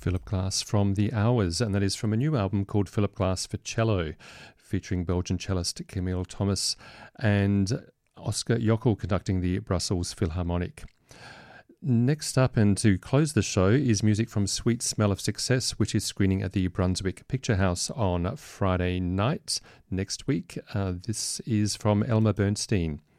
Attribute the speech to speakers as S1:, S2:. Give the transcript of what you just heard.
S1: Philip Glass from The Hours, and that is from a new album called Philip Glass for Cello, featuring Belgian cellist Camille Thomas and Oscar Jockel conducting the Brussels Philharmonic. Next up, and to close the show, is music from Sweet Smell of Success, which is screening at the Brunswick Picture House on Friday night next week. This is from Elmer Bernstein.